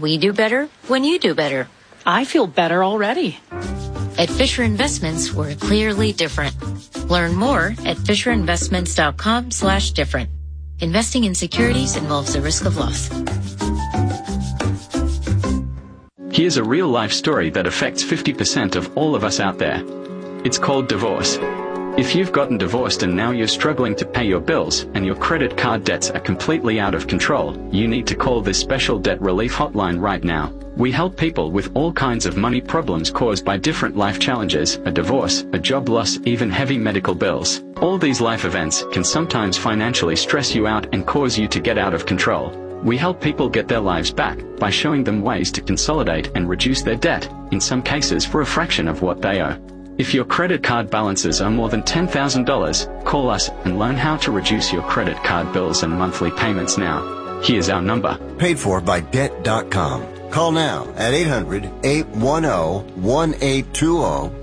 We do better when you do better. I feel better already. At Fisher Investments, we're clearly different. Learn more at FisherInvestments.com/different. Investing in securities involves the risk of loss. Here's a real-life story that affects 50% of all of us out there. It's called divorce. If you've gotten divorced and now you're struggling to pay your bills and your credit card debts are completely out of control, you need to call this special debt relief hotline right now. We help people with all kinds of money problems caused by different life challenges, a divorce, a job loss, even heavy medical bills. All these life events can sometimes financially stress you out and cause you to get out of control. We help people get their lives back by showing them ways to consolidate and reduce their debt, in some cases for a fraction of what they owe. If your credit card balances are more than $10,000, call us and learn how to reduce your credit card bills and monthly payments now. Here's our number. Paid for by Debt.com. Call now at 800-810-1820.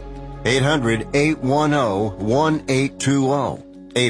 800-810-1820.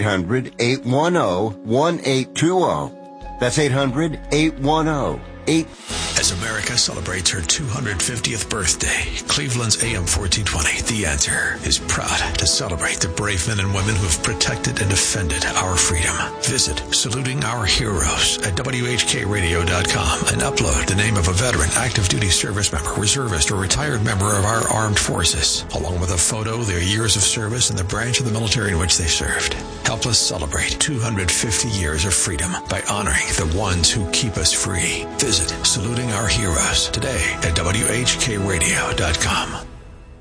800-810-1820. That's 800-810-1820. As America celebrates her 250th birthday, Cleveland's AM 1420, The Answer, is proud to celebrate the brave men and women who have protected and defended our freedom. Visit Saluting Our Heroes at WHKRadio.com and upload the name of a veteran, active duty service member, reservist, or retired member of our armed forces, along with a photo, their years of service, and the branch of the military in which they served. Help us celebrate 250 years of freedom by honoring the ones who keep us free. Visit Saluting Our Heroes today at WHKRadio.com.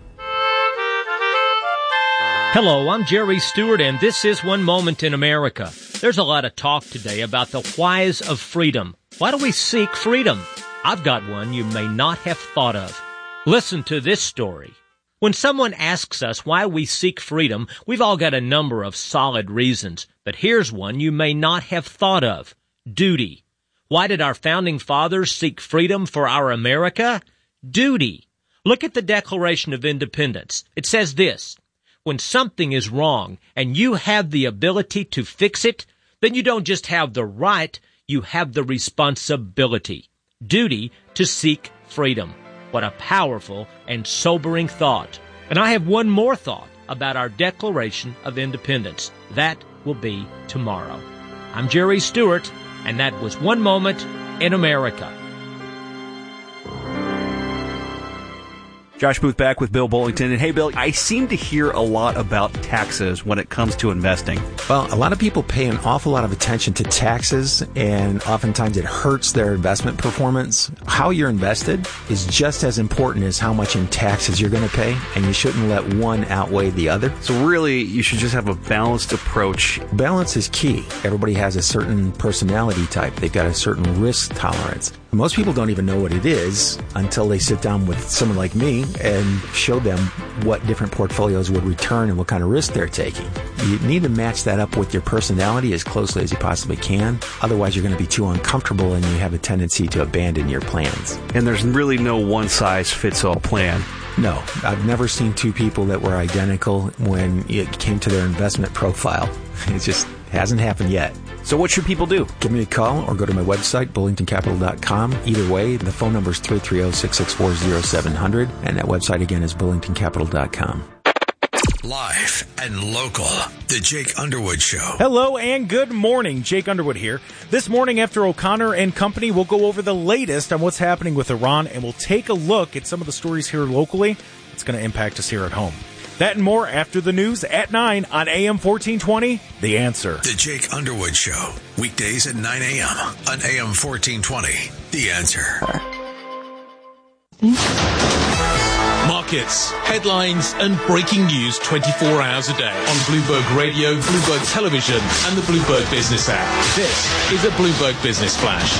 Hello, I'm Jerry Stewart, and this is One Moment in America. There's a lot of talk today about the whys of freedom. Why do we seek freedom? I've got one you may not have thought of. Listen to this story. When someone asks us why we seek freedom, we've all got a number of solid reasons. But here's one you may not have thought of. Duty. Why did our founding fathers seek freedom for our America? Duty. Look at the Declaration of Independence. It says this: when something is wrong and you have the ability to fix it, then you don't just have the right, you have the responsibility. Duty to seek freedom. What a powerful and sobering thought. And I have one more thought about our Declaration of Independence. That will be tomorrow. I'm Jerry Stewart, and that was One Moment in America. Josh Booth back with Bill Bullington. And hey, Bill, I seem to hear a lot about taxes when it comes to investing. Well, a lot of people pay an awful lot of attention to taxes, and oftentimes it hurts their investment performance. How you're invested is just as important as how much in taxes you're going to pay, and you shouldn't let one outweigh the other. So really, you should just have a balanced approach. Balance is key. Everybody has a certain personality type. They've got a certain risk tolerance. Most people don't even know what it is until they sit down with someone like me and show them what different portfolios would return and what kind of risk they're taking. You need to match that up with your personality as closely as you possibly can. Otherwise, you're going to be too uncomfortable and you have a tendency to abandon your plans. And there's really no one-size-fits-all plan. No, I've never seen two people that were identical when it came to their investment profile. It just hasn't happened yet. So what should people do? Give me a call or go to my website, bullingtoncapital.com. Either way, the phone number is 330-664-0700, and that website again is bullingtoncapital.com. Live and local, The Jake Underwood Show. Hello and good morning. Jake Underwood here. This morning after O'Connor and Company, we'll go over the latest on what's happening with Iran, and we'll take a look at some of the stories here locally that's going to impact us here at home. That and more after the news at 9 on AM 1420, The Answer. The Jake Underwood Show, weekdays at 9 a.m. on AM 1420, The Answer. Markets, headlines, and breaking news 24 hours a day on Bloomberg Radio, Bloomberg Television, and the Bloomberg Business app. This is a Bloomberg Business Flash.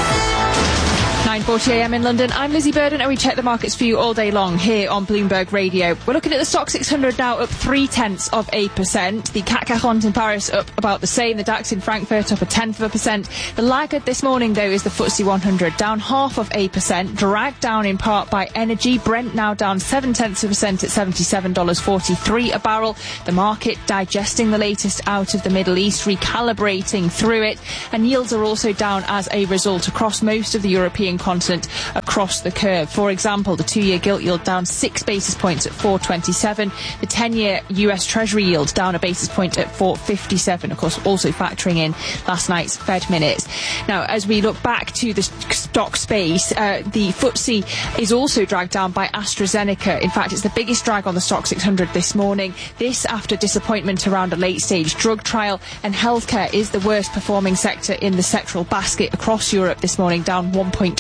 9:40 a.m. in London. I'm Lizzie Burden, and we check the markets for you all day long here on Bloomberg Radio. We're looking at the Stock 600 now up 0.3%. The CAC 40 in Paris up about the same. The DAX in Frankfurt up 0.1%. The laggard this morning, though, is the FTSE 100 down 0.5%, dragged down in part by energy. Brent now down 0.7% at $77.43 a barrel. The market digesting the latest out of the Middle East, recalibrating through it, and yields are also down as a result across most of the European continent across the curve. For example, the 2-year gilt yield down 6 basis points at 4.27. The 10-year US Treasury yield down a basis point at 4.57. Of course, also factoring in last night's Fed minutes. Now, as we look back to the stock space, the FTSE is also dragged down by AstraZeneca. In fact, it's the biggest drag on the Stock 600 this morning. This after disappointment around a late-stage drug trial, and healthcare is the worst performing sector in the sectoral basket across Europe this morning, down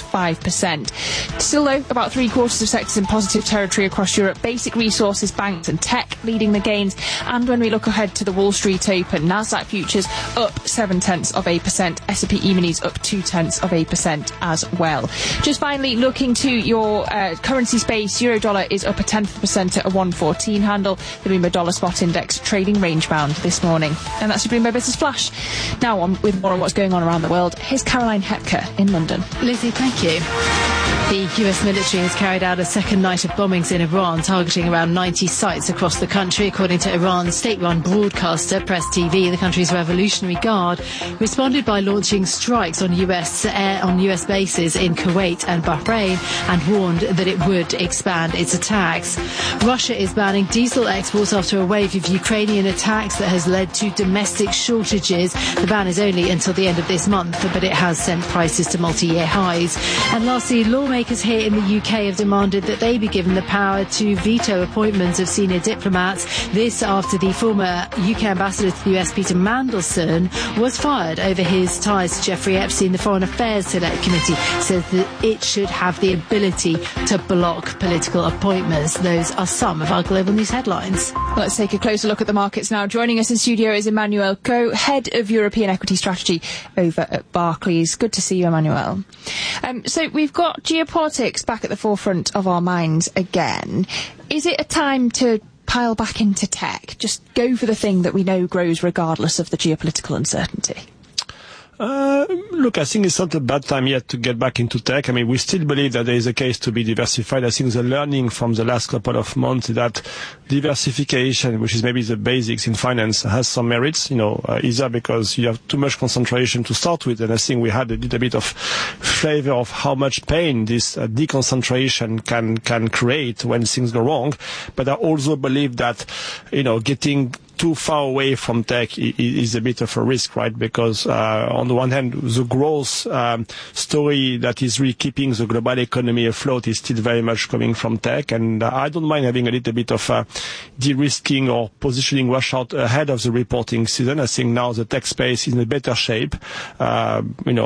1.5%. Still though, about 3/4 of sectors in positive territory across Europe. Basic resources, banks and tech leading the gains. And when we look ahead to the Wall Street Open, Nasdaq futures up 0.7%, S&P E-minis up 0.2% as well. Just finally, looking to your currency space, euro dollar is up 0.1% at a 1.14 handle. The Bloomberg Dollar Spot Index trading range bound this morning. And that's your Bloomberg Business Flash. Now on with more on what's going on around the world, here's Caroline Hepker in London. Lizzie, thank you. The US military has carried out a second night of bombings in Iran, targeting around 90 sites across the country. According to Iran's state-run broadcaster, Press TV, the country's Revolutionary Guard responded by launching strikes on US bases in Kuwait and Bahrain, and warned that it would expand its attacks. Russia is banning diesel exports after a wave of Ukrainian attacks that has led to domestic shortages. The ban is only until the end of this month, but it has sent prices to multi-year highs. And lastly, lawmakers here in the UK have demanded that they be given the power to veto appointments of senior diplomats. This after the former UK ambassador to the US, Peter Mandelson, was fired over his ties to Jeffrey Epstein. The Foreign Affairs Select Committee says that it should have the ability to block political appointments. Those are some of our global news headlines. Let's take a closer look at the markets now. Joining us in studio is Emmanuel Coe, Head of European Equity Strategy over at Barclays. Good to see you, Emmanuel. So we've got geopolitics back at the forefront of our minds again. Is it a time to pile back into tech? Just go for the thing that we know grows regardless of the geopolitical uncertainty? Look, I think it's not a bad time yet to get back into tech. I mean, we still believe that there is a case to be diversified. I think the learning from the last couple of months is that diversification, which is maybe the basics in finance, has some merits, either because you have too much concentration to start with. And I think we had a little bit of flavor of how much pain this deconcentration can create when things go wrong. But I also believe that, getting too far away from tech is a bit of a risk, right? Because on the one hand, the growth story that is really keeping the global economy afloat is still very much coming from tech. And I don't mind having a little bit of de-risking or positioning rush out ahead of the reporting season. I think now the tech space is in a better shape, into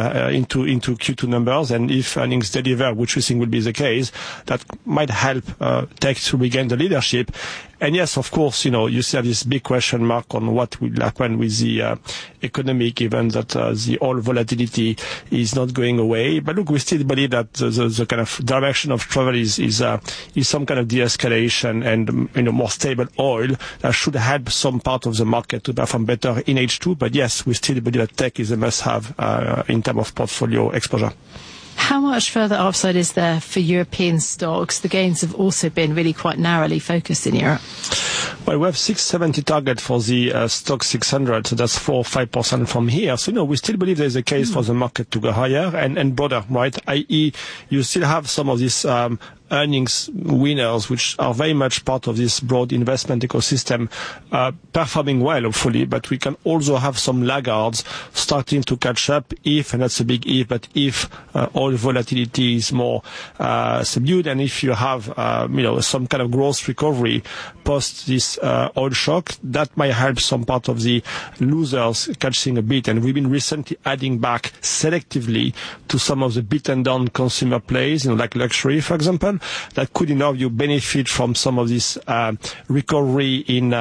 Q2 numbers. And if earnings deliver, which we think will be the case, that might help tech to regain the leadership. And yes, of course, you see this big question mark on what will happen with the economy, given that the oil volatility is not going away. But look, we still believe that the kind of direction of travel is some kind of de-escalation and more stable oil that should help some part of the market to perform better in H2. But yes, we still believe that tech is a must-have in terms of portfolio exposure. How much further upside is there for European stocks? The gains have also been really quite narrowly focused in Europe. Well, we have 670 target for the stock 600, so that's 4 or 5% from here. So, we still believe there's a case for the market to go higher and broader, right? i.e., you still have some of these earnings winners, which are very much part of this broad investment ecosystem, performing well, hopefully, but we can also have some laggards starting to catch up if, and that's a big if, but if oil volatility is more subdued, and if you have, some kind of growth recovery post this oil shock, that might help some part of the losers catching a bit. And we've been recently adding back selectively to some of the beaten down consumer plays, like luxury, for example, that could, in our view, benefit from some of this recovery in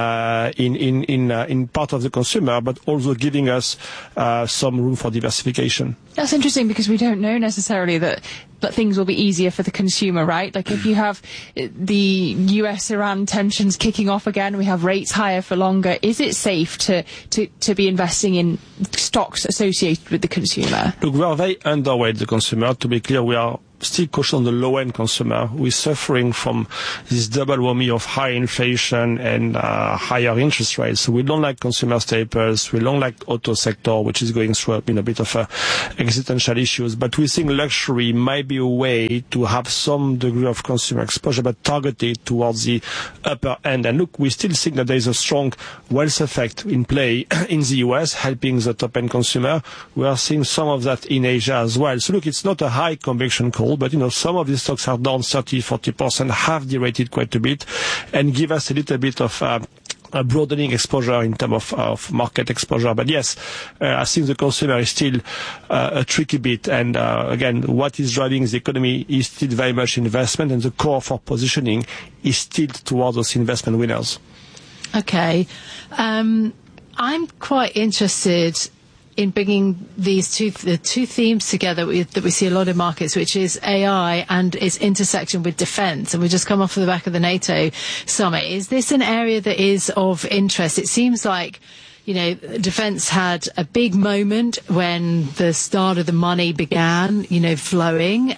part of the consumer, but also giving us some room for diversification. That's interesting because we don't know necessarily that things will be easier for the consumer, right? Like if you have the US-Iran tensions kicking off again, we have rates higher for longer. Is it safe to be investing in stocks associated with the consumer? Look, we are very underweight the consumer. To be clear, we are still cautious on the low-end consumer who is suffering from this double whammy of high inflation and higher interest rates. So we don't like consumer staples. We don't like auto sector, which is going through a bit of existential issues. But we think luxury might be a way to have some degree of consumer exposure, but targeted towards the upper end. And look, we still think that there is a strong wealth effect in play in the US, helping the top-end consumer. We are seeing some of that in Asia as well. So look, it's not a high conviction call, but some of these stocks are down 30-40%, have derated quite a bit, and give us a little bit of a broadening exposure in terms of market exposure. But yes, I think the consumer is still a tricky bit. And again, what is driving the economy is still very much investment, and the core for positioning is still towards those investment winners. Okay. I'm quite interested in bringing the two themes together that we see a lot in markets, which is AI and its intersection with defence. And we just come off of the back of the NATO summit. Is this an area that is of interest? It seems like, defence had a big moment when the start of the money began, flowing.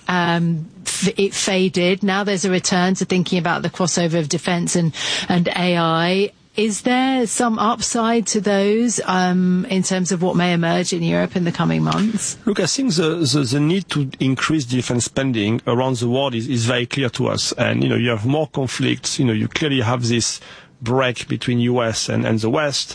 It faded. Now there's a return to thinking about the crossover of defence and AI. Is there some upside to those in terms of what may emerge in Europe in the coming months? Look, I think the need to increase defense spending around the world is very clear to us. And, you have more conflicts. You clearly have this break between US and the West.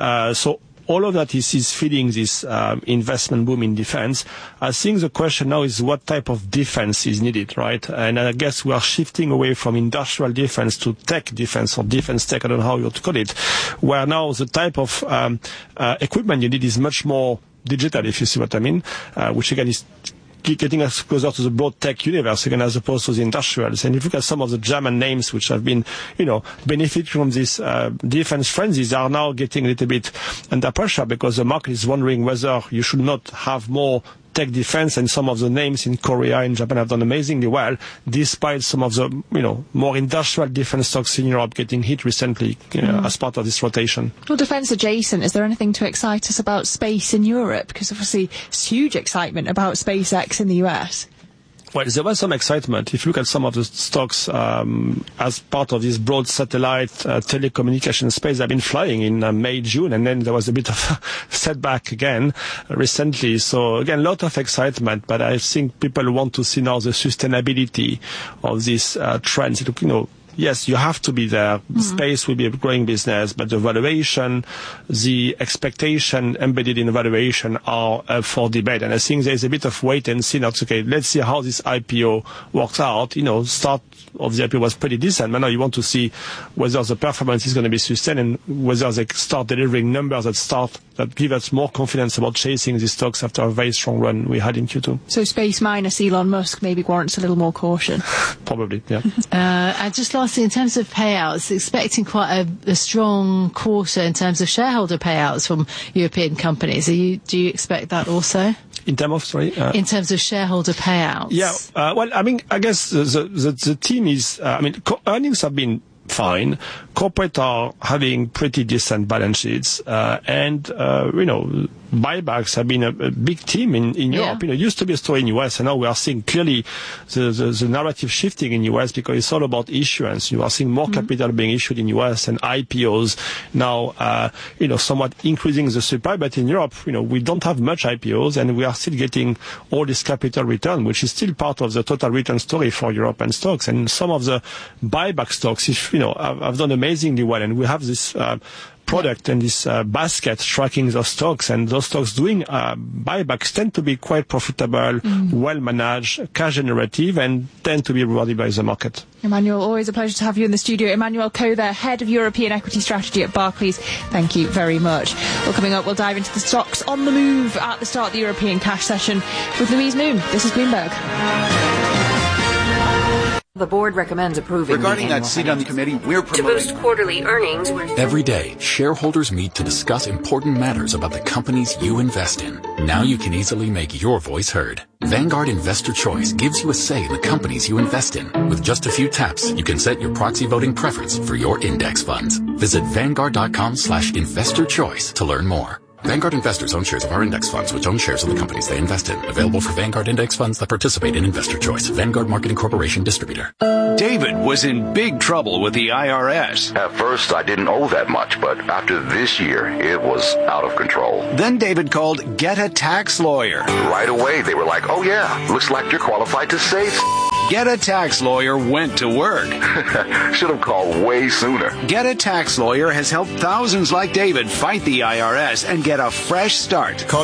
So all of that is feeding this investment boom in defense. I think the question now is what type of defense is needed, right? And I guess we are shifting away from industrial defense to tech defense or defense tech, I don't know how you would call it, where now the type of equipment you need is much more digital, if you see what I mean, which again is getting us closer to the broad tech universe again, as opposed to the industrials. And if you look at some of the German names which have been, benefiting from this defense frenzies, are now getting a little bit under pressure because the market is wondering whether you should not have more tech defense, and some of the names in Korea and Japan have done amazingly well, despite some of the, more industrial defense stocks in Europe getting hit recently as part of this rotation. Well, defense adjacent, is there anything to excite us about space in Europe? Because obviously there's huge excitement about SpaceX in the US. Well, there was some excitement. If you look at some of the stocks as part of this broad satellite telecommunication space, they've been flying in May, June, and then there was a bit of a setback again recently. So again, a lot of excitement, but I think people want to see now the sustainability of these trends. Yes, you have to be there. Space will be a growing business, but the valuation, the expectation embedded in the valuation are up for debate. And I think there's a bit of wait and see. Now, okay, let's see how this IPO works out. Start of the IPO was pretty decent, but now you want to see whether the performance is going to be sustained and whether they start delivering numbers that give us more confidence about chasing these stocks after a very strong run we had in Q2. So space minus Elon Musk maybe warrants a little more caution. Probably, yeah. And just lastly, in terms of payouts, expecting quite a strong quarter in terms of shareholder payouts from European companies. Do you expect that also? In terms of, sorry? In terms of shareholder payouts. Yeah, I guess the team is, earnings have been fine. Corporate are having pretty decent balance sheets, and buybacks have been a big team in Europe. It used to be a story in US, and now we are seeing clearly the narrative shifting in US because it's all about issuance. You are seeing more capital being issued in US and IPOs now, somewhat increasing the supply. But in Europe, we don't have much IPOs, and we are still getting all this capital return, which is still part of the total return story for European stocks. And some of the buyback stocks, have done amazingly well, and we have this product and this basket tracking those stocks, and those stocks doing buybacks tend to be quite profitable, well managed, cash generative, and tend to be rewarded by the market. Emmanuel, always a pleasure to have you in the studio. Emmanuel Koh, Head of European Equity Strategy at Barclays. Thank you very much. Well, coming up, we'll dive into the stocks on the move at the start of the European cash session with Louise Moon. This is Bloomberg. The board recommends approving. Regarding that seat on the committee, we're promoting to boost quarterly earnings. Every day, shareholders meet to discuss important matters about the companies you invest in. Now you can easily make your voice heard. Vanguard Investor Choice gives you a say in the companies you invest in. With just a few taps, you can set your proxy voting preference for your index funds. Visit Vanguard.com/investor choice to learn more. Vanguard investors own shares of our index funds, which own shares of the companies they invest in. Available for Vanguard index funds that participate in Investor Choice. Vanguard Marketing Corporation distributor. David was in big trouble with the IRS. At first, I didn't owe that much, but after this year, it was out of control. Then David called Get a Tax Lawyer. Right away, they were like, oh yeah, looks like you're qualified to save. Get a Tax Lawyer went to work. Should have called way sooner. Get a Tax Lawyer has helped thousands like David fight the IRS and get a fresh start. Call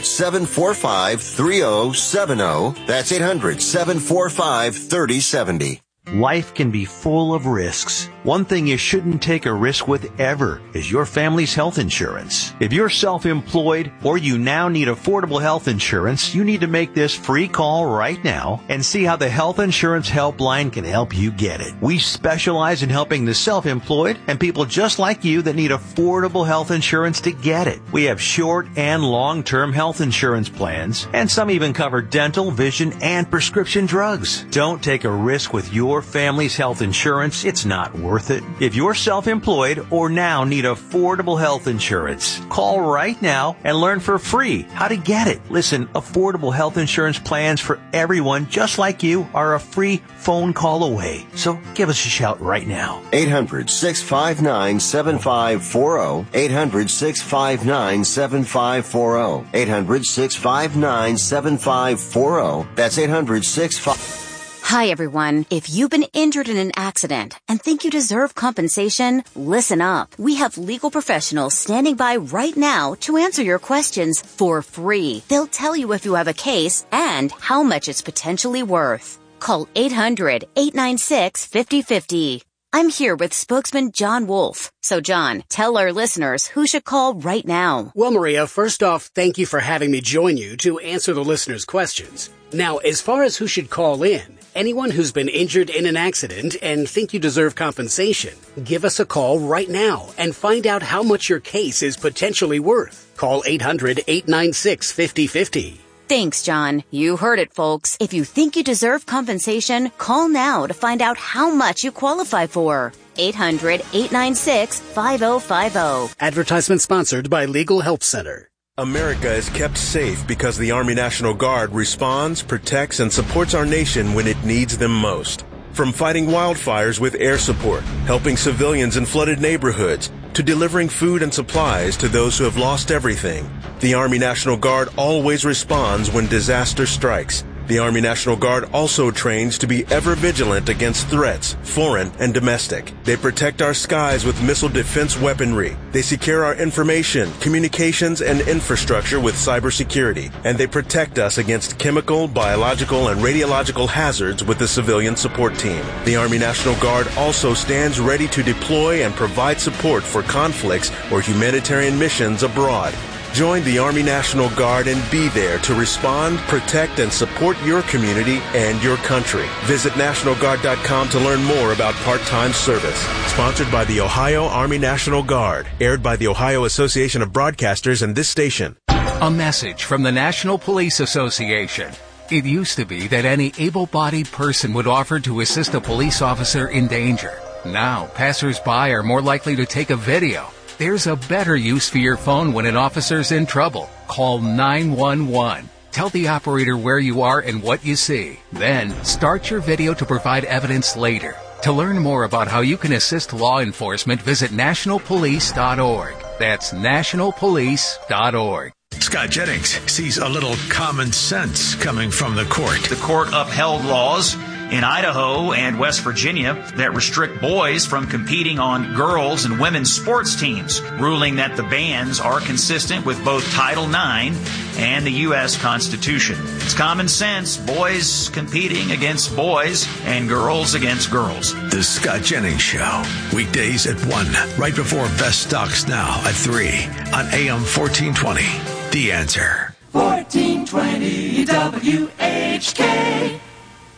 800-745-3070. That's 800-745-3070. Life can be full of risks. One thing you shouldn't take a risk with ever is your family's health insurance. If you're self-employed or you now need affordable health insurance, you need to make this free call right now and see how the Health Insurance Helpline can help you get it. We specialize in helping the self-employed and people just like you that need affordable health insurance to get it. We have short and long-term health insurance plans, and some even cover dental, vision, and prescription drugs. Don't take a risk with your family's health insurance. It's not worth it. If you're self-employed or now need affordable health insurance, call right now and learn for free how to get it. Listen, affordable health insurance plans for everyone just like you are a free phone call away. So give us a shout right now. 800-659-7540. 800-659-7540. 800-659-7540. That's 800-659. Hi, everyone. If you've been injured in an accident and think you deserve compensation, listen up. We have legal professionals standing by right now to answer your questions for free. They'll tell you if you have a case and how much it's potentially worth. Call 800-896-5050. I'm here with spokesman John Wolf. So, John, tell our listeners who should call right now. Well, Maria, first off, thank you for having me join you to answer the listeners' questions. Now, as far as who should call in, anyone who's been injured in an accident and think you deserve compensation, give us a call right now and find out how much your case is potentially worth. Call 800-896-5050. Thanks, John. You heard it, folks. If you think you deserve compensation, call now to find out how much you qualify for. 800-896-5050. Advertisement sponsored by Legal Help Center. America is kept safe because the Army National Guard responds, protects, and supports our nation when it needs them most. From fighting wildfires with air support, helping civilians in flooded neighborhoods, to delivering food and supplies to those who have lost everything, the Army National Guard always responds when disaster strikes. The Army National Guard also trains to be ever vigilant against threats, foreign and domestic. They protect our skies with missile defense weaponry. They secure our information, communications, and infrastructure with cybersecurity. And they protect us against chemical, biological, and radiological hazards with the civilian support team. The Army National Guard also stands ready to deploy and provide support for conflicts or humanitarian missions abroad. Join the Army National Guard and be there to respond, protect, and support your community and your country. Visit NationalGuard.com to learn more about part-time service. Sponsored by the Ohio Army National Guard. Aired by the Ohio Association of Broadcasters and this station. A message from the National Police Association. It used to be that any able-bodied person would offer to assist a police officer in danger. Now, passers-by are more likely to take a video. There's a better use for your phone when an officer's in trouble. Call 911. Tell the operator where you are and what you see. Then, start your video to provide evidence later. To learn more about how you can assist law enforcement, visit nationalpolice.org. That's nationalpolice.org. Scott Jennings sees a little common sense coming from the court. The court upheld laws in Idaho and West Virginia that restrict boys from competing on girls' and women's sports teams, ruling that the bans are consistent with both Title IX and the U.S. Constitution. It's common sense, boys competing against boys and girls against girls. The Scott Jennings Show, weekdays at 1, right before Best Stocks Now at 3 on AM 1420. The Answer. 1420 WHK.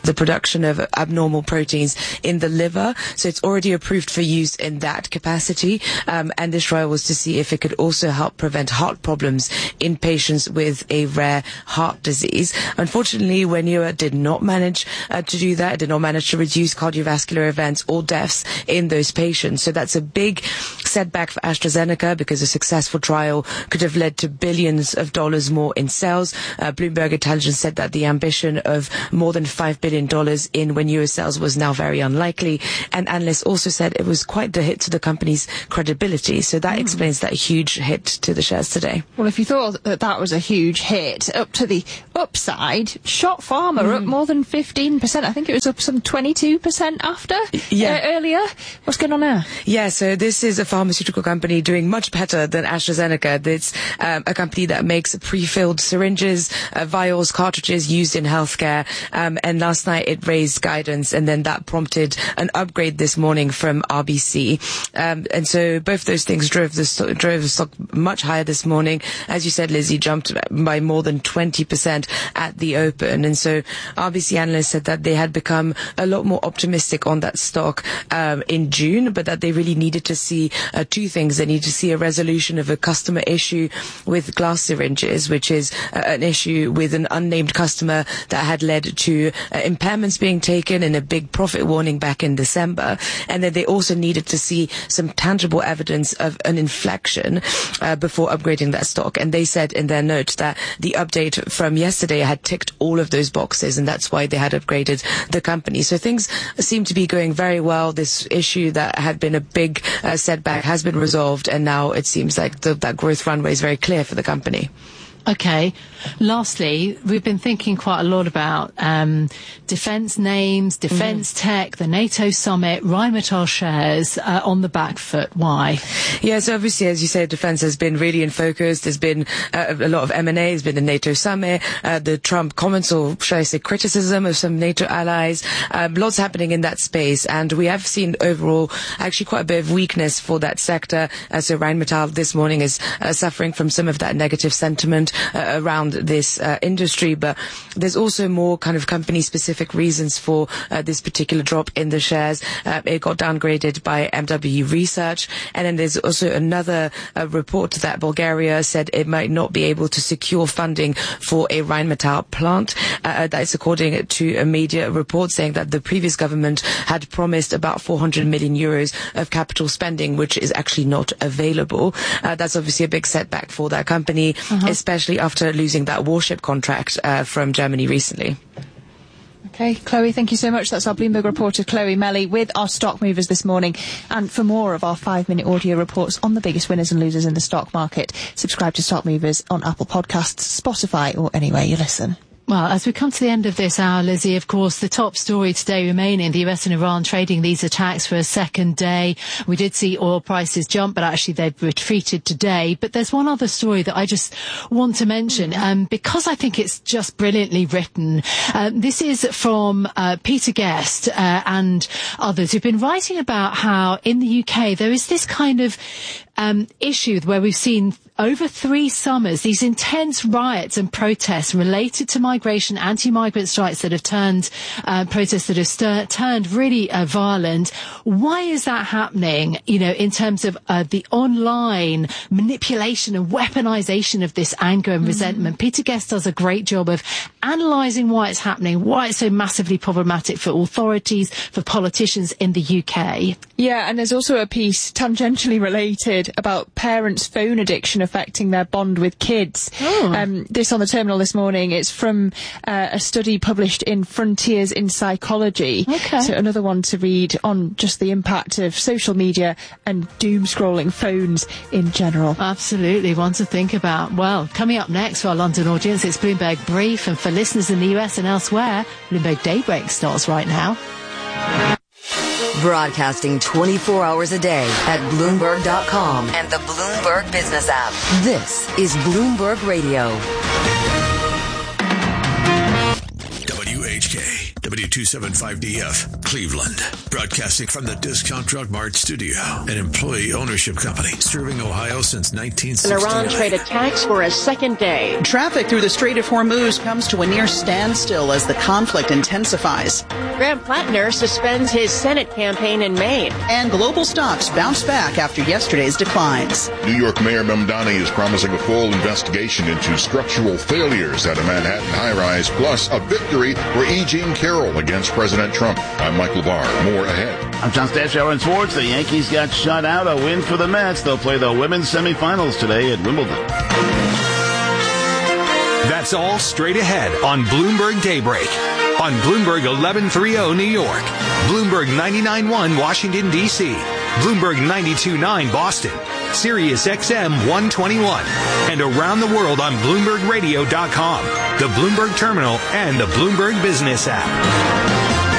the production of abnormal proteins in the liver. So it's already approved for use in that capacity. And this trial was to see if it could also help prevent heart problems in patients with a rare heart disease. Unfortunately, Wainua did not manage to do that. It did not manage to reduce cardiovascular events or deaths in those patients. So that's a big setback for AstraZeneca, because a successful trial could have led to billions of dollars more in sales. Bloomberg Intelligence said that the ambition of more than $5 billion in Wainua sales was now very unlikely. And analysts also said it was quite the hit to the company's credibility. So that explains that huge hit to the shares today. Well, if you thought that was a huge hit, up to the upside, Schott Pharma up more than 15%. I think it was up some 22% after earlier. What's going on there? Yeah, so this is a pharmaceutical company doing much better than AstraZeneca. It's a company that makes pre-filled syringes, vials, cartridges used in healthcare. And last night it raised guidance, and then that prompted an upgrade this morning from RBC. And so both those things drove the stock much higher this morning. As you said, Lizzie, jumped by more than 20% at the open. And so RBC analysts said that they had become a lot more optimistic on that stock in June, but that they really needed to see two things. They needed to see a resolution of a customer issue with glass syringes, which is an issue with an unnamed customer that had led to impairments being taken and a big profit warning back in December. And then they also needed to see some tangible evidence of an inflection before upgrading that stock. And they said in their note that the update from yesterday had ticked all of those boxes, and that's why they had upgraded the company. So things seem to be going very well. This issue that had been a big setback has been resolved, and now it seems like that growth runway is very clear for the company. Okay. Lastly, we've been thinking quite a lot about defence names, defence tech, the NATO summit, Rheinmetall shares on the back foot. Why? Yeah, so obviously, as you said, defence has been really in focus. There's been a lot of M&A. There's been the NATO summit, the Trump comments, or should I say criticism of some NATO allies. Lots happening in that space, and we have seen overall actually quite a bit of weakness for that sector. So Rheinmetall this morning is suffering from some of that negative sentiment around this industry, but there's also more kind of company-specific reasons for this particular drop in the shares. It got downgraded by MW Research, and then there's also another report that Bulgaria said it might not be able to secure funding for a Rheinmetall plant. That is according to a media report saying that the previous government had promised about 400 million euros of capital spending, which is actually not available. That's obviously a big setback for that company, especially after losing that warship contract from Germany recently. Okay, Chloe, thank you so much. That's our Bloomberg reporter, Chloe Melly, with our stock movers this morning. And for more of our 5-minute audio reports on the biggest winners and losers in the stock market, subscribe to Stock Movers on Apple Podcasts, Spotify, or anywhere you listen. Well, as we come to the end of this hour, Lizzie, of course, the top story today remaining, the US and Iran trading these attacks for a second day. We did see oil prices jump, but actually they've retreated today. But there's one other story that I just want to mention, because I think it's just brilliantly written. This is from Peter Guest and others who've been writing about how in the UK there is this kind of issue where we've seen over 3 summers these intense riots and protests related to migration, anti-migrant strikes that have turned protests that have turned really violent. Why is that happening? You know, in terms of the online manipulation and weaponization of this anger and resentment. Peter Guest does a great job of analysing why it's happening, why it's so massively problematic for authorities, for politicians in the UK. Yeah, and there's also a piece tangentially related about parents' phone addiction affecting their bond with kids. This on the terminal this morning. It's from a study published in Frontiers in Psychology. So another one to read on just the impact of social media and doom scrolling phones in general. Absolutely, one to think about. Well, coming up next for our London audience, it's Bloomberg Brief, and for listeners in the US and elsewhere, Bloomberg Daybreak starts right now. Broadcasting 24 hours a day at Bloomberg.com and the Bloomberg Business app. This is Bloomberg Radio. WHK, 92.75 Cleveland. Broadcasting from the Discount Drug Mart studio, an employee ownership company serving Ohio since 1960. An Iran trade attacks for a second day. Traffic through the Strait of Hormuz comes to a near standstill as the conflict intensifies. Graham Plattner suspends his Senate campaign in Maine. And global stocks bounce back after yesterday's declines. New York Mayor Mamdani is promising a full investigation into structural failures at a Manhattan high-rise, plus a victory for E. Jean Carroll against President Trump. I'm Michael Barr. More ahead. I'm John Stashower in sports. The Yankees got shut out. A win for the Mets. They'll play the women's semifinals today at Wimbledon. That's all straight ahead on Bloomberg Daybreak. On Bloomberg 1130 New York. Bloomberg 99.1 Washington, D.C. Bloomberg 92.9 Boston. Sirius XM 121. And around the world on BloombergRadio.com, the Bloomberg Terminal, and the Bloomberg Business app.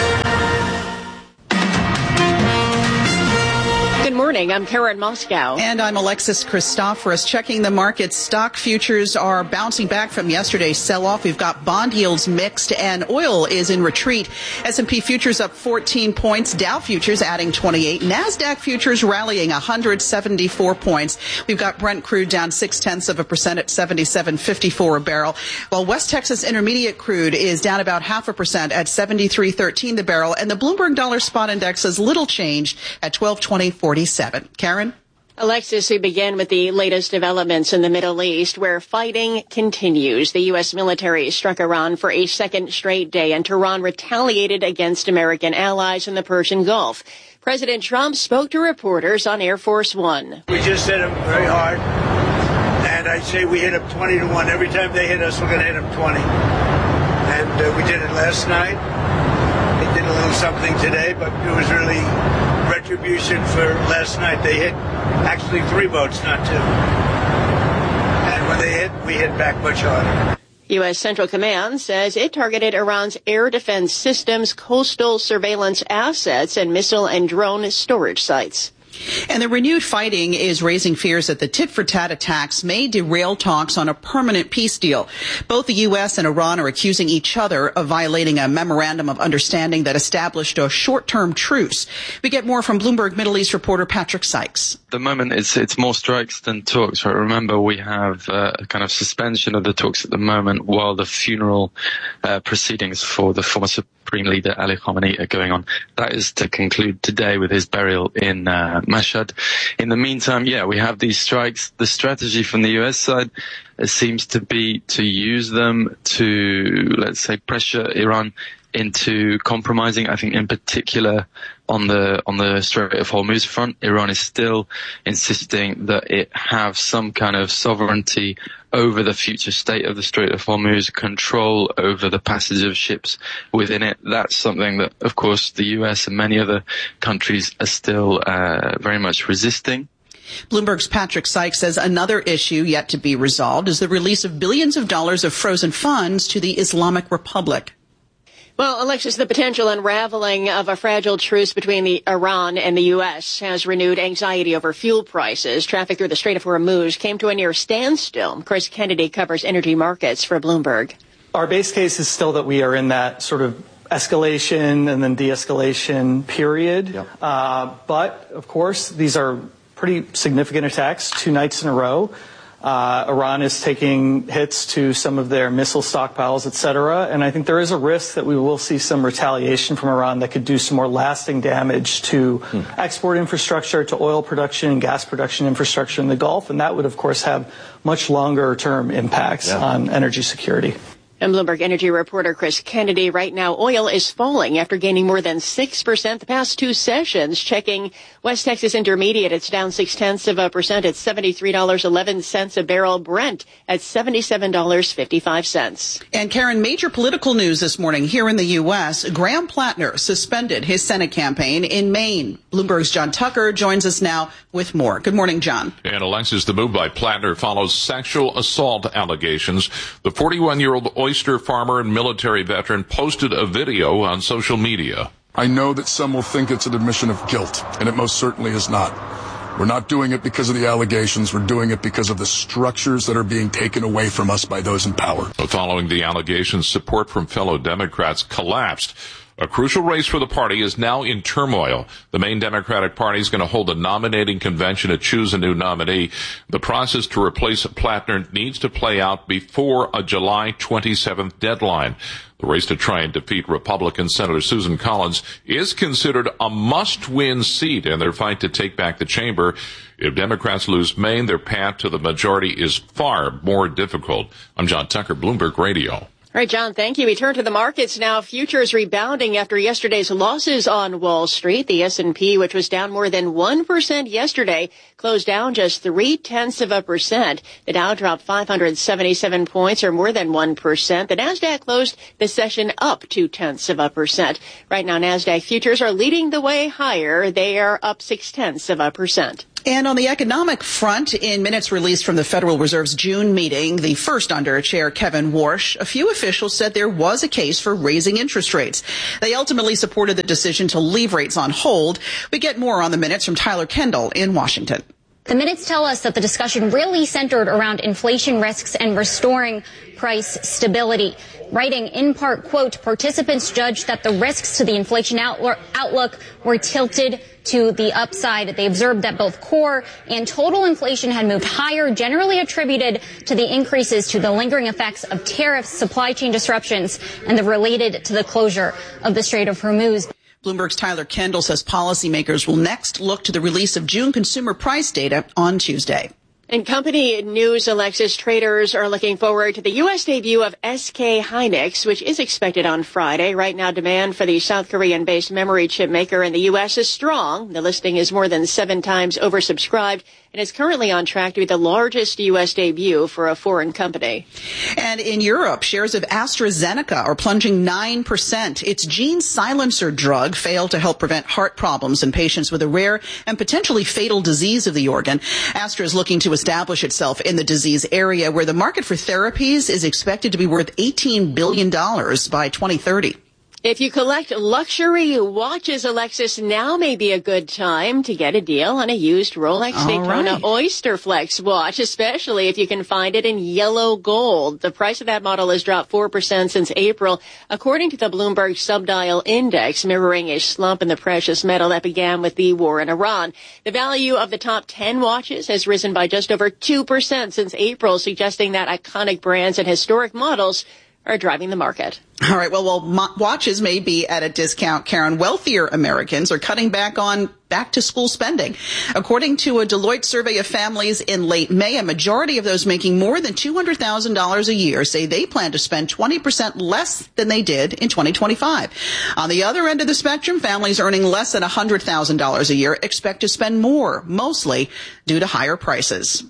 Good morning. I'm Karen Moscow. And I'm Alexis Christoforous. Checking the markets, stock futures are bouncing back from yesterday's sell-off. We've got bond yields mixed, and oil is in retreat. S&P futures up 14 points. Dow futures adding 28. NASDAQ futures rallying 174 points. We've got Brent crude down 0.6% at 77.54 a barrel, while West Texas Intermediate crude is down about 0.5% at 73.13 the barrel, and the Bloomberg Dollar Spot Index is little changed at 1220.47. Karen? Alexis, we begin with the latest developments in the Middle East, where fighting continues. The U.S. military struck Iran for a second straight day, and Tehran retaliated against American allies in the Persian Gulf. President Trump spoke to reporters on Air Force One. We just hit them very hard, and I say we hit them 20-1. Every time they hit us, we're going to hit them 20. And we did it last night. They did a little something today, but it was really retribution for last night. They hit actually 3 boats, not 2. And when they hit, we hit back much harder. U.S. Central Command says it targeted Iran's air defense systems, coastal surveillance assets, and missile and drone storage sites. And the renewed fighting is raising fears that the tit-for-tat attacks may derail talks on a permanent peace deal. Both the U.S. and Iran are accusing each other of violating a memorandum of understanding that established a short-term truce. We get more from Bloomberg Middle East reporter Patrick Sykes. At the moment, it's more strikes than talks. Right? Remember, we have a kind of suspension of the talks at the moment while the funeral proceedings for the former Supreme Leader Ali Khamenei are going on. That is to conclude today with his burial in Mashhad. In the meantime, we have these strikes. The strategy from the US side seems to be to use them to, let's say, pressure Iran into compromising. I think in particular on the Strait of Hormuz front, Iran is still insisting that it have some kind of sovereignty over the future state of the Strait of Hormuz, control over the passage of ships within it. That's something that, of course, the US and many other countries are still very much resisting. Bloomberg's Patrick Sykes says another issue yet to be resolved is the release of billions of dollars of frozen funds to the Islamic Republic. Well, Alexis, the potential unraveling of a fragile truce between Iran and the U.S. has renewed anxiety over fuel prices. Traffic through the Strait of Hormuz came to a near standstill. Chris Kennedy covers energy markets for Bloomberg. Our base case is still that we are in that sort of escalation and then de-escalation period. Yep. But, of course, these are pretty significant attacks 2 nights in a row. Iran is taking hits to some of their missile stockpiles, et cetera. And I think there is a risk that we will see some retaliation from Iran that could do some more lasting damage to export infrastructure, to oil production and gas production infrastructure in the Gulf. And that would, of course, have much longer term impacts on energy security. And Bloomberg Energy reporter Chris Kennedy. Right now, oil is falling after gaining more than 6% the past 2 sessions. Checking West Texas Intermediate, it's down 0.6% at $73.11 a barrel. Brent at $77.55. And Karen, major political news this morning here in the U.S. Graham Plattner suspended his Senate campaign in Maine. Bloomberg's John Tucker joins us now with more. Good morning, John. And Alexis, the move by Plattner follows sexual assault allegations. The 41-year-old oyster farmer and military veteran posted a video on social media. I know that some will think it's an admission of guilt, and it most certainly is not. We're not doing it because of the allegations. We're doing it because of the structures that are being taken away from us by those in power. Following the allegations, support from fellow Democrats collapsed. A crucial race for the party is now in turmoil. The main Democratic Party is going to hold a nominating convention to choose a new nominee. The process to replace Plattner needs to play out before a July 27th deadline. The race to try and defeat Republican Senator Susan Collins is considered a must-win seat in their fight to take back the chamber. If Democrats lose Maine, their path to the majority is far more difficult. I'm John Tucker, Bloomberg Radio. All right, John, thank you. We turn to the markets now. Futures rebounding after yesterday's losses on Wall Street. The S&P, which was down more than 1% yesterday, closed down just 0.3%. The Dow dropped 577 points, or more than 1%. The Nasdaq closed the session up 0.2%. Right now, Nasdaq futures are leading the way higher. They are up 0.6%. And on the economic front, in minutes released from the Federal Reserve's June meeting, the first under Chair Kevin Warsh, a few officials said there was a case for raising interest rates. They ultimately supported the decision to leave rates on hold. We get more on the minutes from Tyler Kendall in Washington. The minutes tell us that the discussion really centered around inflation risks and restoring price stability. Writing in part, quote, participants judged that the risks to the inflation outlook were tilted to the upside. They observed that both core and total inflation had moved higher, generally attributed to the increases to the lingering effects of tariffs, supply chain disruptions, and the related to the closure of the Strait of Hormuz. Bloomberg's Tyler Kendall says policymakers will next look to the release of June consumer price data on Tuesday. In company news, Alexis, traders are looking forward to the U.S. debut of SK Hynix, which is expected on Friday. Right now, demand for the South Korean-based memory chip maker in the U.S. is strong. The listing is more than 7 times oversubscribed and is currently on track to be the largest U.S. debut for a foreign company. And in Europe, shares of AstraZeneca are plunging 9%. Its gene silencer drug failed to help prevent heart problems in patients with a rare and potentially fatal disease of the organ. Astra is looking to establish itself in the disease area where the market for therapies is expected to be worth $18 billion by 2030. If you collect luxury watches, Alexis, now may be a good time to get a deal on a used Rolex Daytona Oyster Flex watch, especially if you can find it in yellow gold. The price of that model has dropped 4% since April, according to the Bloomberg Subdial Index, mirroring a slump in the precious metal that began with the war in Iran. The value of the top 10 watches has risen by just over 2% since April, suggesting that iconic brands and historic models are driving the market. All right. Well, watches may be at a discount, Karen. Wealthier Americans are cutting back on back-to-school spending. According to a Deloitte survey of families in late May, a majority of those making more than $200,000 a year say they plan to spend 20% less than they did in 2025. On the other end of the spectrum, families earning less than $100,000 a year expect to spend more, mostly due to higher prices.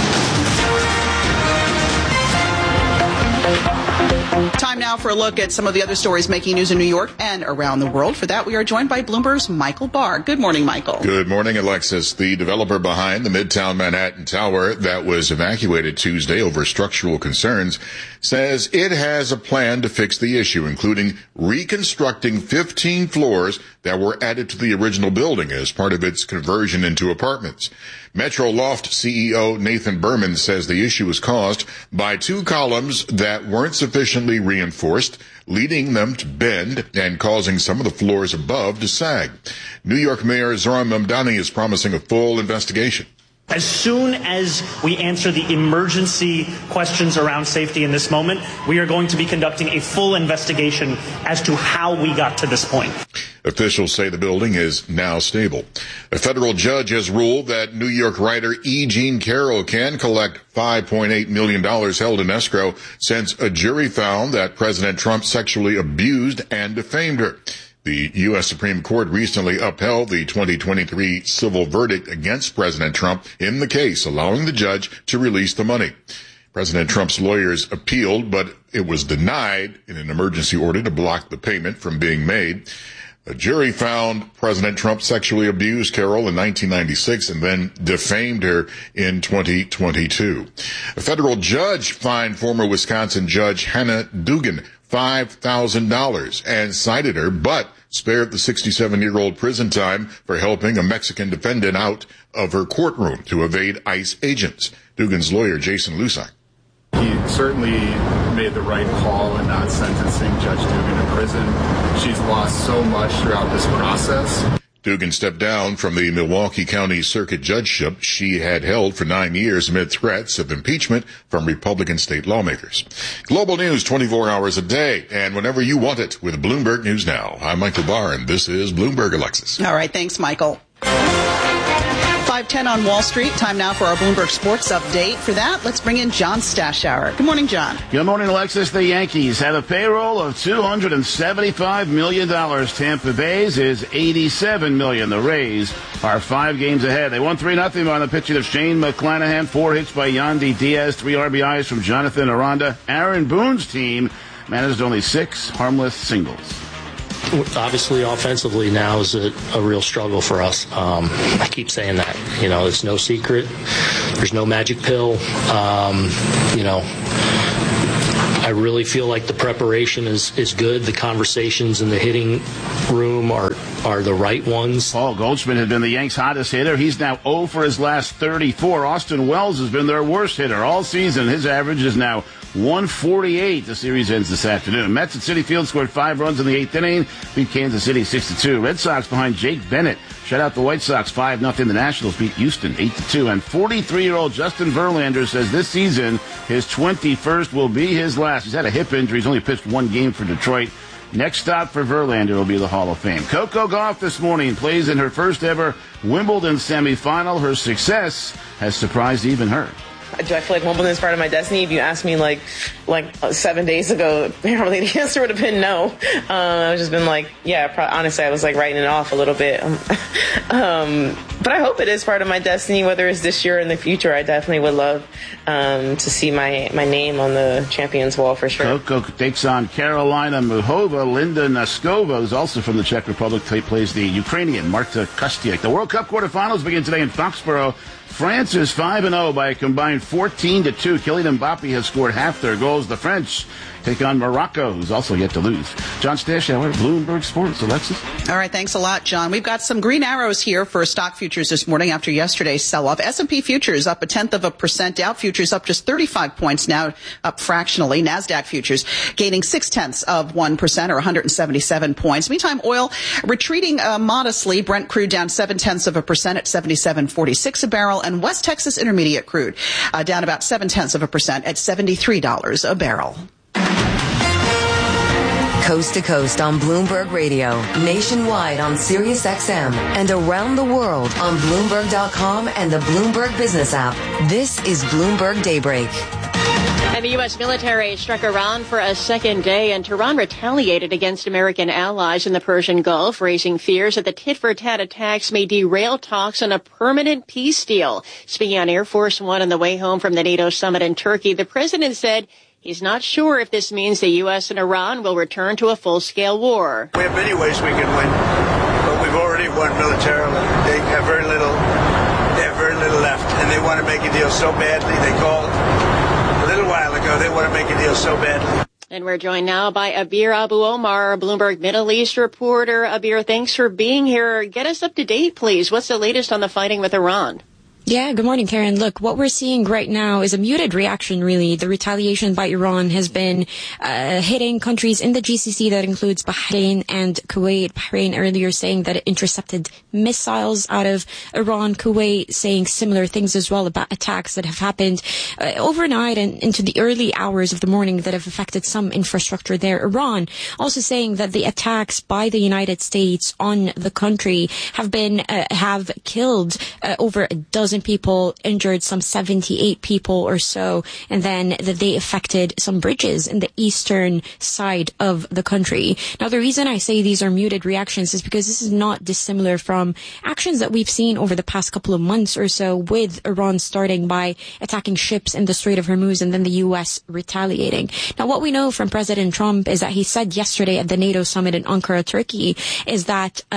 Time now for a look at some of the other stories making news in New York and around the world. For that, we are joined by Bloomberg's Michael Barr. Good morning, Michael. Good morning, Alexis. The developer behind the Midtown Manhattan Tower that was evacuated Tuesday over structural concerns says it has a plan to fix the issue, including reconstructing 15 floors that were added to the original building as part of its conversion into apartments. Metro Loft CEO Nathan Berman says the issue was caused by 2 columns that weren't sufficiently reinforced, leading them to bend and causing some of the floors above to sag. New York Mayor Zohran Mamdani is promising a full investigation. As soon as we answer the emergency questions around safety in this moment, we are going to be conducting a full investigation as to how we got to this point. Officials say the building is now stable. A federal judge has ruled that New York writer E. Jean Carroll can collect $5.8 million held in escrow since a jury found that President Trump sexually abused and defamed her. The U.S. Supreme Court recently upheld the 2023 civil verdict against President Trump in the case, allowing the judge to release the money. President Trump's lawyers appealed, but it was denied in an emergency order to block the payment from being made. A jury found President Trump sexually abused Carroll in 1996 and then defamed her in 2022. A federal judge fined former Wisconsin Judge Hannah Dugan $5,000 and cited her, but spared the 67-year-old prison time for helping a Mexican defendant out of her courtroom to evade ICE agents. Dugan's lawyer, Jason Lusak. He certainly made the right call in not sentencing Judge Dugan to prison. She's lost so much throughout this process. Dugan stepped down from the Milwaukee County Circuit judgeship she had held for 9 years amid threats of impeachment from Republican state lawmakers. Global news 24 hours a day and whenever you want it with Bloomberg News Now. I'm Michael Barr, and this is Bloomberg Alexis. All right, thanks, Michael. 5:10 on Wall Street. Time now for our Bloomberg Sports Update. For that, let's bring in John Stashower. Good morning, John. Good morning, Alexis. The Yankees have a payroll of $275 million. Tampa Bay's is $87 million. The Rays are 5 games ahead. They won 3-0 on the pitching of Shane McClanahan. 4 hits by Yandy Diaz. 3 RBIs from Jonathan Aranda. Aaron Boone's team managed only 6 harmless singles. Obviously, offensively now is a real struggle for us. I keep saying that. It's no secret. There's no magic pill. I really feel like the preparation is good. The conversations in the hitting room are the right ones. Paul Goldschmidt has been the Yanks' hottest hitter. He's now 0 for his last 34. Austin Wells has been their worst hitter all season. His average is now 148. The series ends this afternoon. Mets at Citi Field scored 5 runs in the 8th inning, beat Kansas City 6-2. Red Sox behind Jake Bennett shut out the White Sox 5-0. The Nationals beat Houston 8-2. And 43-year-old Justin Verlander says this season his 21st will be his last. He's had a hip injury. He's only pitched 1 game for Detroit. Next stop for Verlander will be the Hall of Fame. Coco Gauff this morning plays in her first ever Wimbledon semifinal. Her success has surprised even her. Do I feel like Wimbledon is part of my destiny? If you asked me like 7 days ago, apparently the answer would have been no. I've just been like, honestly, I was like writing it off a little bit. But I hope it is part of my destiny, whether it's this year or in the future. I definitely would love to see my name on the Champions Wall for sure. Coco takes on Carolina Muhova. Linda Naskova, who's also from the Czech Republic, plays the Ukrainian Marta Kostyuk. The World Cup quarterfinals begin today in Foxborough. France is 5-0 by a combined 14-2. Kylian Mbappe has scored half their goals. The French take on Morocco, who's also yet to lose. John Stashower, Bloomberg Sports. Alexis? All right, thanks a lot, John. We've got some green arrows here for stock futures this morning after yesterday's sell-off. S&P futures up 0.1%. Dow futures up just 35 points, now up fractionally. NASDAQ futures gaining 0.6% or 177 points. Meantime, oil retreating modestly. Brent crude down 0.7% at 77.46 a barrel. And West Texas Intermediate crude down about 0.7% at $73 a barrel. Coast to coast on Bloomberg Radio, nationwide on Sirius XM, and around the world on Bloomberg.com and the Bloomberg Business app. This is Bloomberg Daybreak. And the U.S. military struck Iran for a second day, and Tehran retaliated against American allies in the Persian Gulf, raising fears that the tit-for-tat attacks may derail talks on a permanent peace deal. Speaking on Air Force One on the way home from the NATO summit in Turkey, the president said he's not sure if this means the U.S. and Iran will return to a full-scale war. We have many ways we can win, but we've already won militarily. They have very little left, and they want to make a deal so badly. They called a little while ago. They want to make a deal so badly. And we're joined now by Abir Abu Omar, Bloomberg Middle East reporter. Abir, thanks for being here. Get us up to date, please. What's the latest on the fighting with Iran? Yeah, good morning, Karen. Look, what we're seeing right now is a muted reaction, really. The retaliation by Iran has been hitting countries in the GCC that includes Bahrain and Kuwait. Bahrain earlier saying that it intercepted missiles out of Iran. Kuwait saying similar things as well about attacks that have happened overnight and into the early hours of the morning that have affected some infrastructure there. Iran also saying that the attacks by the United States on the country have killed over a dozen people, injured some 78 people or so, and then that they affected some bridges in the eastern side of the country. Now, the reason I say these are muted reactions is because this is not dissimilar from actions that we've seen over the past couple of months or so, with Iran starting by attacking ships in the Strait of Hormuz and then the U.S. retaliating. Now, what we know from President Trump is that he said yesterday at the NATO summit in Ankara, Turkey, is that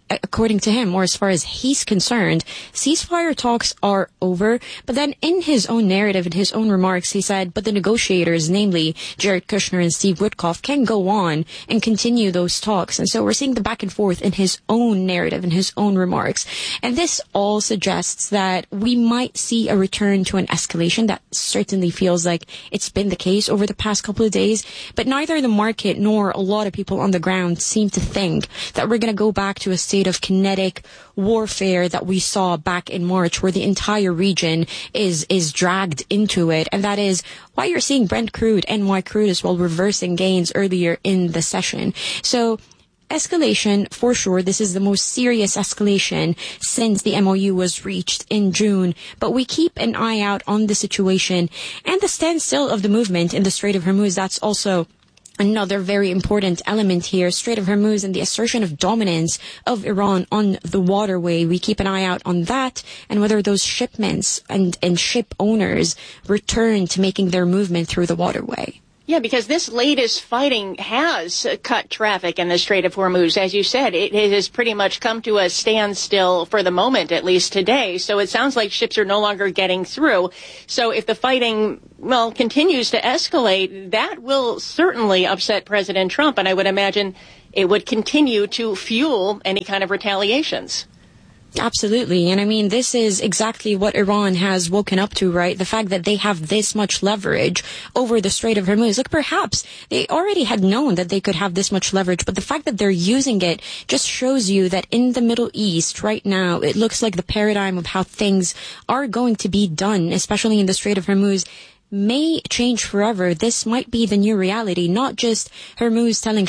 according to him, or as far as he's concerned, ceasefire talks are over. But then in his own narrative, in his own remarks, he said, but the negotiators, namely Jared Kushner and Steve Witkoff, can go on and continue those talks. And so we're seeing the back and forth in his own narrative, in his own remarks. And this all suggests that we might see a return to an escalation. That certainly feels like it's been the case over the past couple of days. But neither the market nor a lot of people on the ground seem to think that we're going to go back to a state of kinetic warfare that we saw back in March, where the entire region is dragged into it. And that is why you're seeing Brent crude, NY crude as well, reversing gains earlier in the session. So escalation, for sure. This is the most serious escalation since the MOU was reached in June. But we keep an eye out on the situation and the standstill of the movement in the Strait of Hormuz. That's also another very important element here. Strait of Hormuz and the assertion of dominance of Iran on the waterway. We keep an eye out on that and whether those shipments and ship owners return to making their movement through the waterway. Yeah, because this latest fighting has cut traffic in the Strait of Hormuz. As you said, it has pretty much come to a standstill for the moment, at least today. So it sounds like ships are no longer getting through. So if the fighting, continues to escalate, that will certainly upset President Trump. And I would imagine it would continue to fuel any kind of retaliations. Absolutely. And I mean, this is exactly what Iran has woken up to, right? The fact that they have this much leverage over the Strait of Hormuz. Look, perhaps they already had known that they could have this much leverage, but the fact that they're using it just shows you that in the Middle East right now, it looks like the paradigm of how things are going to be done, especially in the Strait of Hormuz, may change forever. This might be the new reality, not just Hormuz telling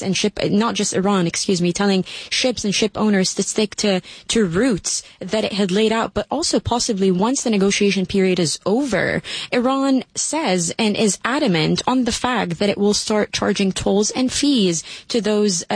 not just Iran, telling ships and ship owners to stick to routes that it had laid out, but also possibly once the negotiation period is over, Iran says and is adamant on the fact that it will start charging tolls and fees to those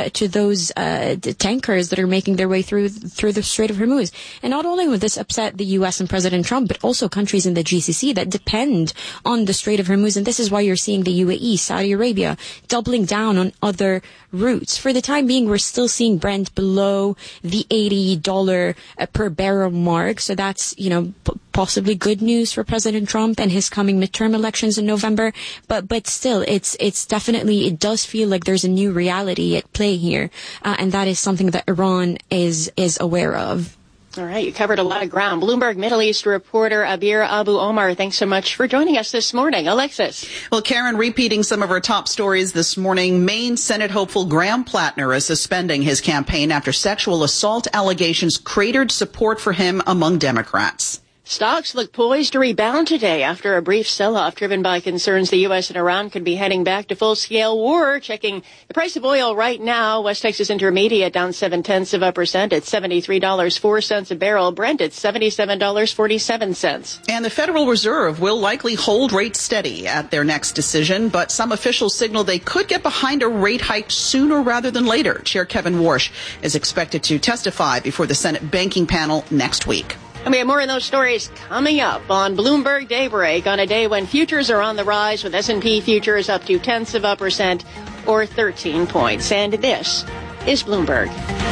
tankers that are making their way through the Strait of Hormuz. And not only would this upset the U.S. and President Trump, but also countries in the GCC that depend on the Strait of Hormuz. And this is why you're seeing the UAE, Saudi Arabia, doubling down on other routes. For the time being, we're still seeing Brent below the $80 per barrel mark. So that's, possibly good news for President Trump and his coming midterm elections in November. But still, it's definitely, it does feel like there's a new reality at play here. And that is something that Iran is aware of. All right, you covered a lot of ground. Bloomberg Middle East reporter Abir Abu Omar, thanks so much for joining us this morning. Alexis. Well, Karen, repeating some of our top stories this morning, Maine Senate hopeful Graham Plattner is suspending his campaign after sexual assault allegations cratered support for him among Democrats. Stocks look poised to rebound today after a brief sell-off driven by concerns the U.S. and Iran could be heading back to full-scale war. Checking the price of oil right now, West Texas Intermediate down 0.7% at $73.04 a barrel. Brent at $77.47. And the Federal Reserve will likely hold rates steady at their next decision, but some officials signal they could get behind a rate hike sooner rather than later. Chair Kevin Warsh is expected to testify before the Senate banking panel next week. And we have more of those stories coming up on Bloomberg Daybreak on a day when futures are on the rise with S&P futures up to 0.1% or 13 points. And this is Bloomberg.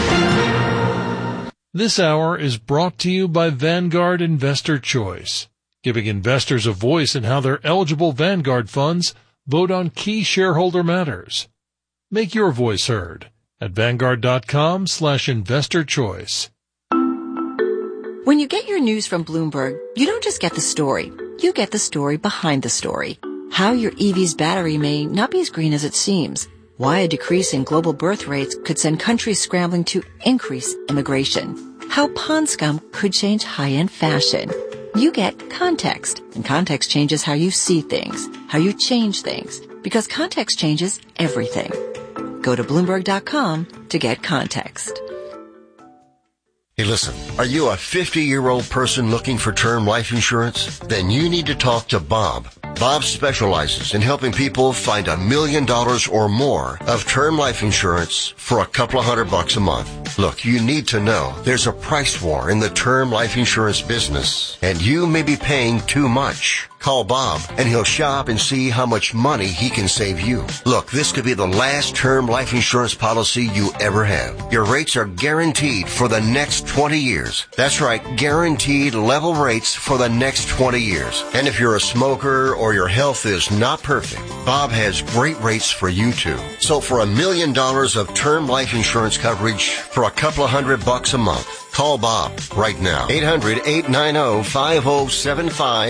This hour is brought to you by Vanguard Investor Choice, giving investors a voice in how their eligible Vanguard funds vote on key shareholder matters. Make your voice heard at Vanguard.com/investor choice. When you get your news from Bloomberg, you don't just get the story. You get the story behind the story. How your EV's battery may not be as green as it seems. Why a decrease in global birth rates could send countries scrambling to increase immigration. How pond scum could change high-end fashion. You get context, and context changes how you see things, how you change things, because context changes everything. Go to Bloomberg.com to get context. Hey, listen, are you a 50-year-old person looking for term life insurance? Then you need to talk to Bob. Bob specializes in helping people find $1 million or more of term life insurance for a couple of $100 a month. Look, you need to know there's a price war in the term life insurance business, and you may be paying too much. Call Bob, and he'll shop and see how much money he can save you. Look, this could be the last term life insurance policy you ever have. Your rates are guaranteed for the next 20 years. That's right, guaranteed level rates for the next 20 years. And if you're a smoker or your health is not perfect, Bob has great rates for you too. So for $1 million of term life insurance coverage for a couple of $100 a month, call Bob right now. 800-890-5075.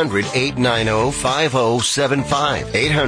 800-890-5075.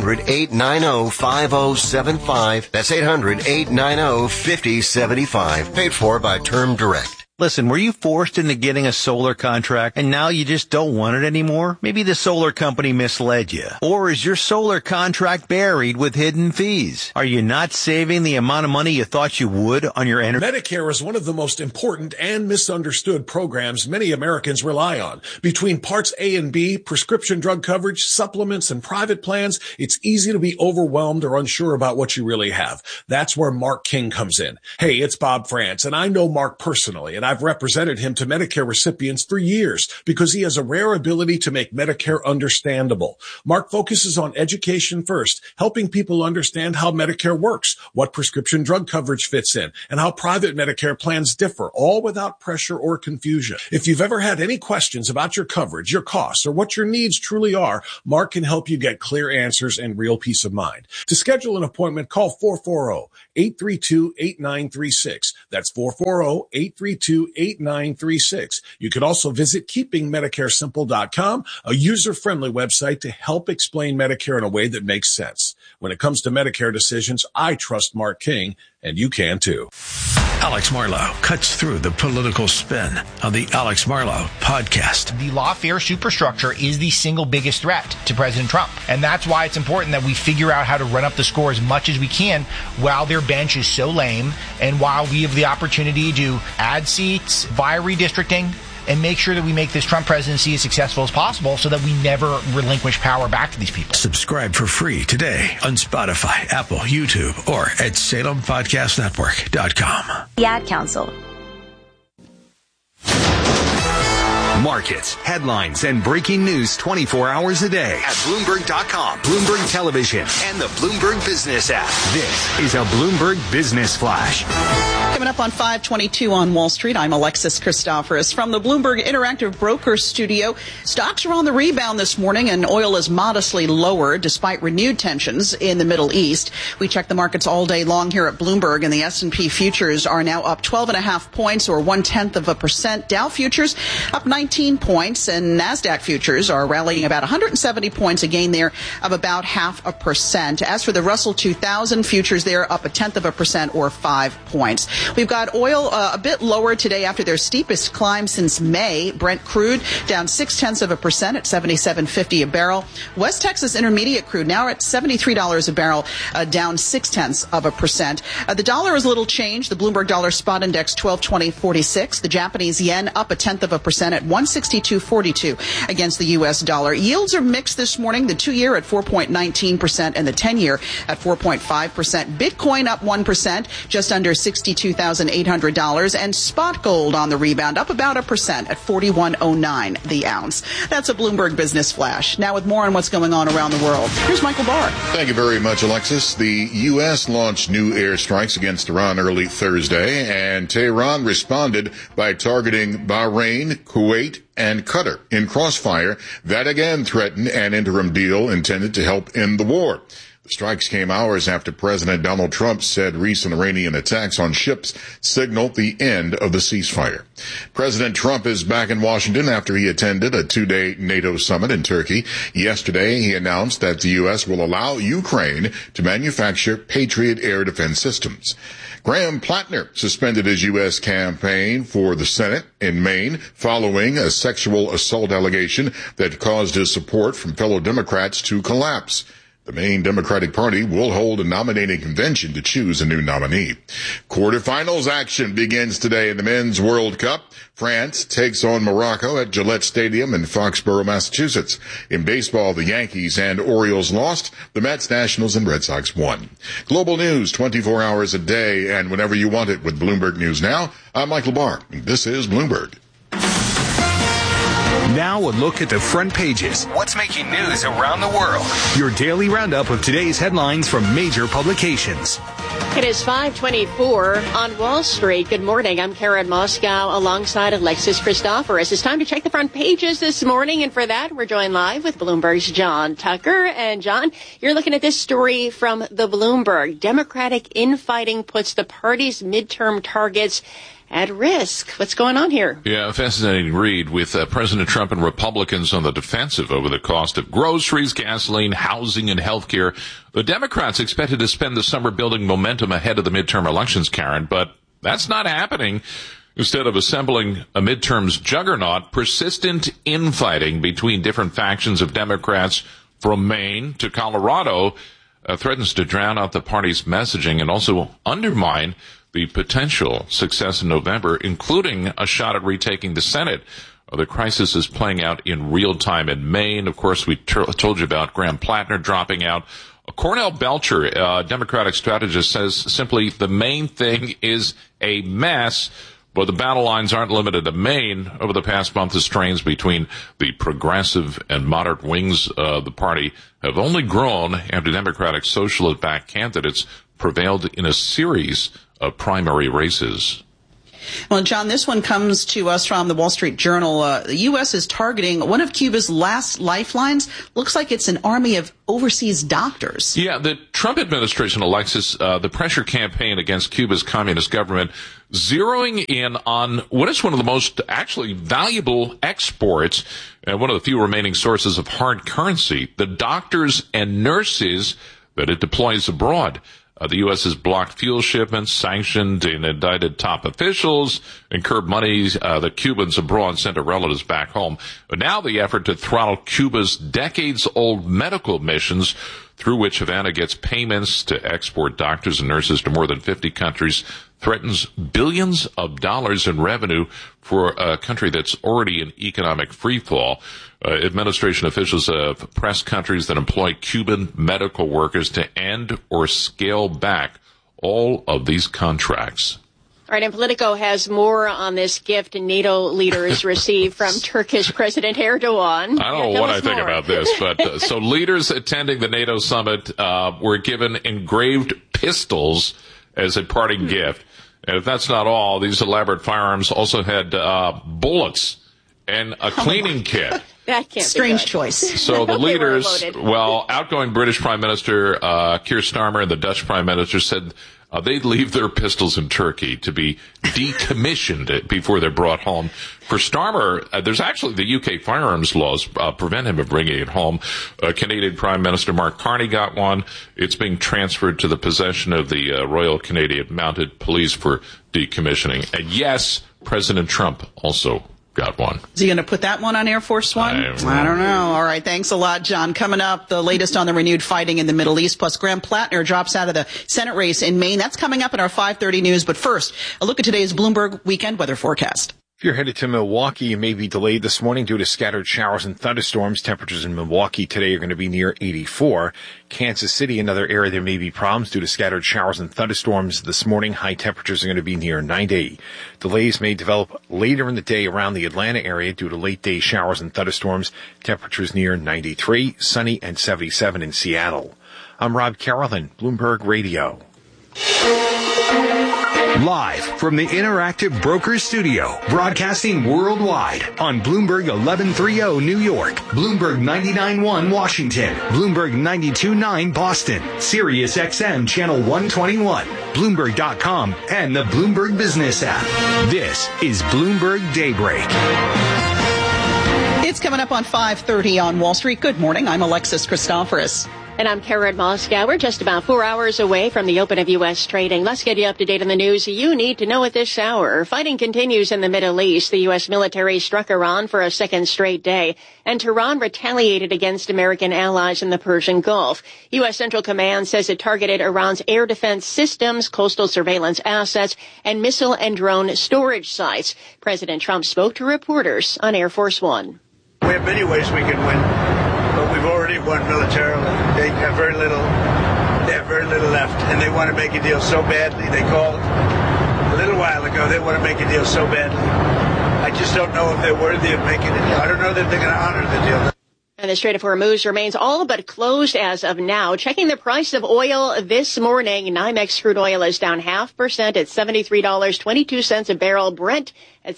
800-890-5075. That's 800-890-5075. Paid for by Term Direct. Listen, were you forced into getting a solar contract and now you just don't want it anymore? Maybe the solar company misled you. Or is your solar contract buried with hidden fees? Are you not saving the amount of money you thought you would on your energy? Medicare is one of the most important and misunderstood programs many Americans rely on. Between Parts A and B, prescription drug coverage, supplements, and private plans, it's easy to be overwhelmed or unsure about what you really have. That's where Mark King comes in. Hey, it's Bob France, and I know Mark personally, and I've represented him to Medicare recipients for years because he has a rare ability to make Medicare understandable. Mark focuses on education first, helping people understand how Medicare works, what prescription drug coverage fits in, and how private Medicare plans differ, all without pressure or confusion. If you've ever had any questions about your coverage, your costs, or what your needs truly are, Mark can help you get clear answers and real peace of mind. To schedule an appointment, call 440-832-8936. That's 440-832-8936. You can also visit keepingmedicaresimple.com, a user-friendly website to help explain Medicare in a way that makes sense. When it comes to Medicare decisions, I trust Mark King, and you can too. Alex Marlow cuts through the political spin on the Alex Marlow podcast. The lawfare superstructure is the single biggest threat to President Trump. And that's why it's important that we figure out how to run up the score as much as we can while their bench is so lame and while we have the opportunity to add seats via redistricting and make sure that we make this Trump presidency as successful as possible so that we never relinquish power back to these people. Subscribe for free today on Spotify, Apple, YouTube, or at SalemPodcastNetwork.com. The Ad Council. Markets, headlines, and breaking news 24 hours a day at Bloomberg.com, Bloomberg Television, and the Bloomberg Business app. This is a Bloomberg Business Flash. Coming up on 522 on Wall Street, I'm Alexis Christoforous from the Bloomberg Interactive Brokers Studio. Stocks are on the rebound this morning, and oil is modestly lower despite renewed tensions in the Middle East. We check the markets all day long here at Bloomberg, and the S&P futures are now up 12.5 points, or 0.1%. Dow futures up 19 points, and NASDAQ futures are rallying about 170 points, a gain there of about 0.5%. As for the Russell 2000 futures, they're up 0.1%, or 5 points. We've got oil a bit lower today after their steepest climb since May. Brent crude down 0.6% at $77.50 a barrel. West Texas Intermediate crude now at $73 a barrel, down 0.6%. The dollar is a little changed. The Bloomberg Dollar Spot Index 1220.46. The Japanese yen up 0.1% at 162.42 against the U.S. dollar. Yields are mixed this morning. The 2-year at 4.19% and the 10-year at 4.5%. Bitcoin up 1%, just under $62,800, and spot gold on the rebound, up about 1% at $41.09 the ounce. That's a Bloomberg Business Flash. Now with more on what's going on around the world, here's Michael Barr. Thank you very much, Alexis. The U.S. launched new airstrikes against Iran early Thursday, and Tehran responded by targeting Bahrain, Kuwait, and Qatar in crossfire that again threatened an interim deal intended to help end the war. The strikes came hours after President Donald Trump said recent Iranian attacks on ships signaled the end of the ceasefire. President Trump is back in Washington after he attended a 2-day NATO summit in Turkey. Yesterday, he announced that the U.S. will allow Ukraine to manufacture Patriot air defense systems. Graham Plattner suspended his U.S. campaign for the Senate in Maine following a sexual assault allegation that caused his support from fellow Democrats to collapse. The Maine Democratic Party will hold a nominating convention to choose a new nominee. Quarterfinals action begins today in the Men's World Cup. France takes on Morocco at Gillette Stadium in Foxborough, Massachusetts. In baseball, the Yankees and Orioles lost. The Mets, Nationals, and Red Sox won. Global news 24 hours a day and whenever you want it with Bloomberg News Now. I'm Michael Barr, and this is Bloomberg. Now a look at the front pages. What's making news around the world? Your daily roundup of today's headlines from major publications. It is 5:24 on Wall Street. Good morning. I'm Karen Moscow alongside Alexis Christoforous. It's time to check the front pages this morning, and for that, we're joined live with Bloomberg's John Tucker. And John, you're looking at this story from the Bloomberg. Democratic infighting puts the party's midterm targets at risk. What's going on here? Yeah, a fascinating read with President Trump and Republicans on the defensive over the cost of groceries, gasoline, housing, and health care. The Democrats expected to spend the summer building momentum ahead of the midterm elections, Karen, but that's not happening. Instead of assembling a midterms juggernaut, persistent infighting between different factions of Democrats from Maine to Colorado threatens to drown out the party's messaging and also undermine the potential success in November, including a shot at retaking the Senate. The crisis is playing out in real time in Maine. Of course, we told you about Graham Plattner dropping out. Cornell Belcher, Democratic strategist, says simply the main thing is a mess. But the battle lines aren't limited to Maine. Over the past month, the strains between the progressive and moderate wings of the party have only grown after Democratic socialist-backed candidates prevailed in a series of primary races. Well, John, this one comes to us from the Wall Street Journal. The U.S. is targeting one of Cuba's last lifelines. Looks like it's an army of overseas doctors. Yeah, the Trump administration, Alexis, the pressure campaign against Cuba's communist government, zeroing in on what is one of the most actually valuable exports and one of the few remaining sources of hard currency, the doctors and nurses that it deploys abroad. The U.S. has blocked fuel shipments, sanctioned and indicted top officials, and curbed money that Cubans abroad sent to relatives back home. But now the effort to throttle Cuba's decades-old medical missions, through which Havana gets payments to export doctors and nurses to more than 50 countries, threatens billions of dollars in revenue for a country that's already in economic freefall. Administration officials have pressed countries that employ Cuban medical workers to end or scale back all of these contracts. All right, and Politico has more on this gift NATO leaders received from Turkish President Erdogan. I don't know what I think about this, but so leaders attending the NATO summit were given engraved pistols as a parting gift. And if that's not all, these elaborate firearms also had bullets and a cleaning kit. That can't Strange be choice. So the leaders, well, outgoing British Prime Minister Keir Starmer and the Dutch Prime Minister said they'd leave their pistols in Turkey to be decommissioned before they're brought home. For Starmer, there's actually the UK firearms laws prevent him from bringing it home. Canadian Prime Minister Mark Carney got one. It's being transferred to the possession of the Royal Canadian Mounted Police for decommissioning. And yes, President Trump also got one. Is he going to put that one on Air Force One? I don't know. All right. Thanks a lot, John. Coming up, the latest on the renewed fighting in the Middle East, plus Graham Plattner drops out of the Senate race in Maine. That's coming up in our 5:30 news. But first, a look at today's Bloomberg weekend weather forecast. If you're headed to Milwaukee, you may be delayed this morning due to scattered showers and thunderstorms. Temperatures in Milwaukee today are going to be near 84. Kansas City, another area there may be problems due to scattered showers and thunderstorms this morning. High temperatures are going to be near 90. Delays may develop later in the day around the Atlanta area due to late day showers and thunderstorms. Temperatures near 93, sunny and 77 in Seattle. I'm Rob Carolyn, Bloomberg Radio. Live from the Interactive Brokers Studio, broadcasting worldwide on Bloomberg 1130 New York, Bloomberg 99.1 Washington, Bloomberg 92.9 Boston, Sirius XM Channel 121, Bloomberg.com, and the Bloomberg Business app. This is Bloomberg Daybreak. It's coming up on 5:30 on Wall Street. Good morning. I'm Alexis Christoforous. And I'm Karen Moscow. We're just about 4 hours away from the open of U.S. trading. Let's get you up to date on the news you need to know at this hour. Fighting continues in the Middle East. The U.S. military struck Iran for a second straight day, and Tehran retaliated against American allies in the Persian Gulf. U.S. Central Command says it targeted Iran's air defense systems, coastal surveillance assets, and missile and drone storage sites. President Trump spoke to reporters on Air Force One. We have many ways we can win. But we've already won militarily. They have very little left, and they want to make a deal so badly. They called a little while ago. They want to make a deal so badly. I just don't know if they're worthy of making a deal. I don't know that they're going to honor the deal. And the Strait of Hormuz remains all but closed as of now. Checking the price of oil this morning, NYMEX crude oil is down 0.5% at $73.22 a barrel. Brent at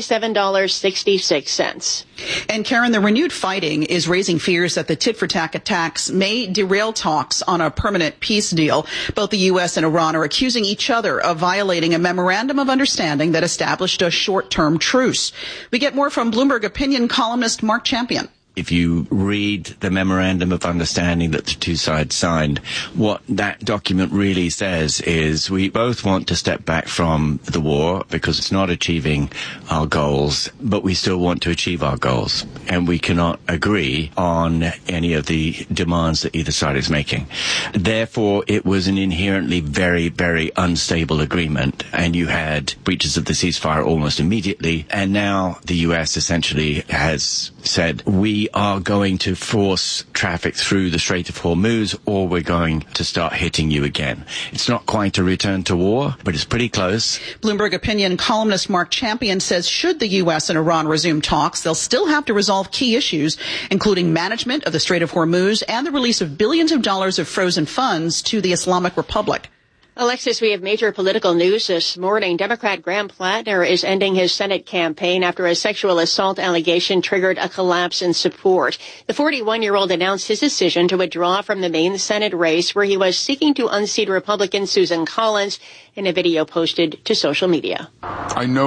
$77.66. And Karen, the renewed fighting is raising fears that the tit-for-tat attacks may derail talks on a permanent peace deal. Both the U.S. and Iran are accusing each other of violating a memorandum of understanding that established a short-term truce. We get more from Bloomberg opinion columnist Mark Champion. If you read the memorandum of understanding that the two sides signed, what that document really says is we both want to step back from the war because it's not achieving our goals, but we still want to achieve our goals. And we cannot agree on any of the demands that either side is making. Therefore, it was an inherently very, very unstable agreement. And you had breaches of the ceasefire almost immediately. And now the U.S. essentially has said, we are going to force traffic through the Strait of Hormuz, or we're going to start hitting you again. It's not quite a return to war, but it's pretty close. Bloomberg opinion columnist Mark Champion says should the U.S. and Iran resume talks, they'll still have to resolve key issues, including management of the Strait of Hormuz and the release of billions of dollars of frozen funds to the Islamic Republic. Alexis, we have major political news this morning. Democrat Graham Plattner is ending his Senate campaign after a sexual assault allegation triggered a collapse in support. The 41-year-old announced his decision to withdraw from the main Senate race, where he was seeking to unseat Republican Susan Collins, in a video posted to social media. I know